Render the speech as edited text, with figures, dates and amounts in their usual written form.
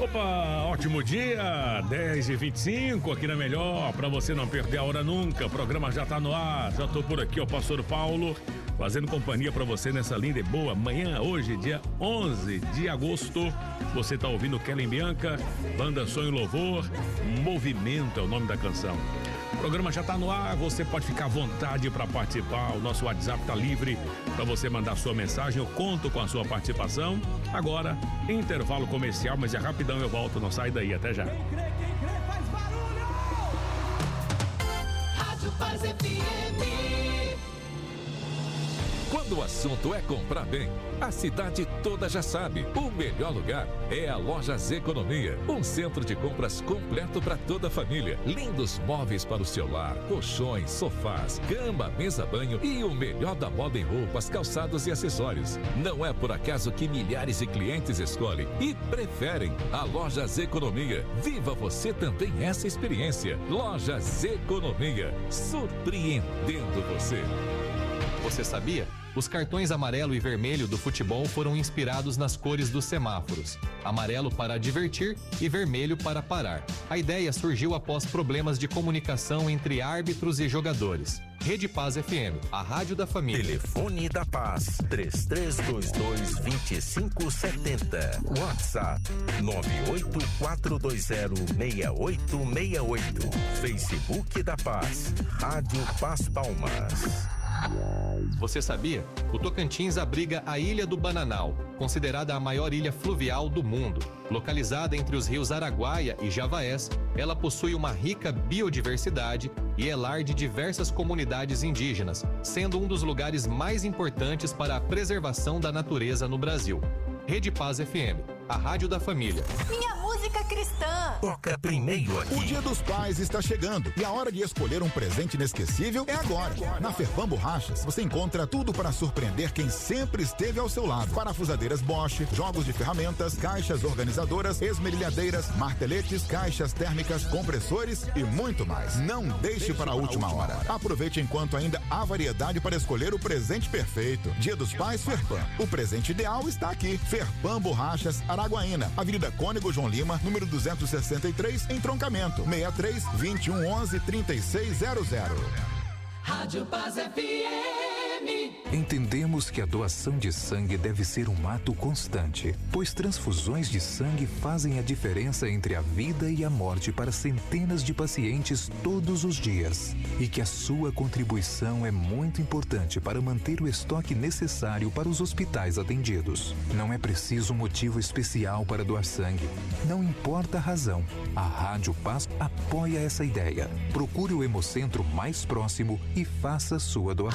Opa, ótimo dia, 10h25 aqui na Melhor, pra você não perder a hora nunca. O programa já tá no ar, já tô por aqui, o pastor Paulo, fazendo companhia pra você nessa linda e boa manhã, hoje, dia 11 de agosto. Você tá ouvindo Kellen Bianca, Banda Sonho e Louvor, Movimento é o nome da canção. O programa já tá no ar, você pode ficar à vontade para participar, o nosso WhatsApp tá livre para você mandar sua mensagem, eu conto com a sua participação. Agora, intervalo comercial, mas é rapidão, eu volto, não sai daí, até já. Quem crê, faz barulho! Rádio Paz FM. Quando o assunto é comprar bem, a cidade toda já sabe. O melhor lugar é a Lojas Economia. Um centro de compras completo para toda a família. Lindos móveis para o seu lar, colchões, sofás, cama, mesa, banho e o melhor da moda em roupas, calçados e acessórios. Não é por acaso que milhares de clientes escolhem e preferem a Lojas Economia. Viva você também essa experiência. Lojas Economia, surpreendendo você. Você sabia? Os cartões amarelo e vermelho do futebol foram inspirados nas cores dos semáforos. Amarelo para divertir e vermelho para parar. A ideia surgiu após problemas de comunicação entre árbitros e jogadores. Rede Paz FM, a rádio da família. Telefone da Paz, 3322-2570. WhatsApp, 984206868. Facebook da Paz, Rádio Paz Palmas. Você sabia? O Tocantins abriga a Ilha do Bananal, considerada a maior ilha fluvial do mundo. Localizada entre os rios Araguaia e Javaés, ela possui uma rica biodiversidade e é lar de diversas comunidades indígenas, sendo um dos lugares mais importantes para a preservação da natureza no Brasil. Rede Paz FM, a rádio da família. Minha música cristã. Toca primeiro aqui. O Dia dos Pais está chegando e a hora de escolher um presente inesquecível é agora. Na Ferpan Borrachas, você encontra tudo para surpreender quem sempre esteve ao seu lado. Parafusadeiras Bosch, jogos de ferramentas, caixas organizadoras, esmerilhadeiras, marteletes, caixas térmicas, compressores e muito mais. Não deixe para a última hora. Aproveite enquanto ainda há variedade para escolher o presente perfeito. Dia dos Pais Ferpan. O presente ideal está aqui. Ferpan Borrachas, Araguaína, Avenida Cônego João Lima, número 263, entroncamento, 63-2111-3600. Rádio Paz FM. Entendemos que a doação de sangue deve ser um ato constante, pois transfusões de sangue fazem a diferença entre a vida e a morte para centenas de pacientes todos os dias. E que a sua contribuição é muito importante para manter o estoque necessário para os hospitais atendidos. Não é preciso um motivo especial para doar sangue. Não importa a razão. A Rádio Paz apoia essa ideia. Procure o Hemocentro mais próximo e faça sua doação.